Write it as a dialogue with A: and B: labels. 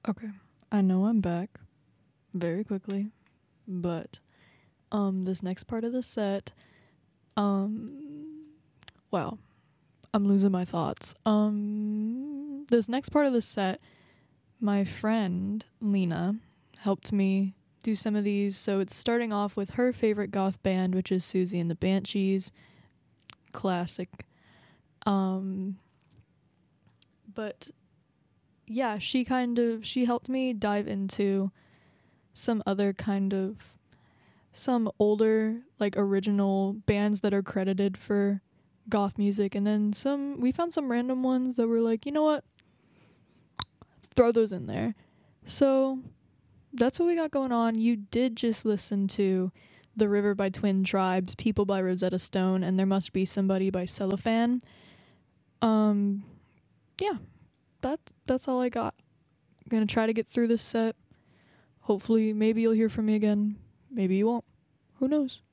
A: Okay. I know I'm back very quickly, but this next part of the set, um wow, I'm losing my thoughts. This next part of the set, my friend Lena helped me do some of these. So it's starting off with her favorite goth band, which is Susie and the Banshees. Classic. Um but yeah, she helped me dive into some other kind of some older like original bands that are credited for goth music, and then we found some random ones that were like, you know what, throw those in there. So that's what we got going on. You did just listen to The River by Twin Tribes, People by Rosetta Stone, and There Must Be Somebody by Cellophane. um yeah, that's all I got. I'm gonna try to get through this set. Hopefully maybe you'll hear from me again, maybe you won't, who knows.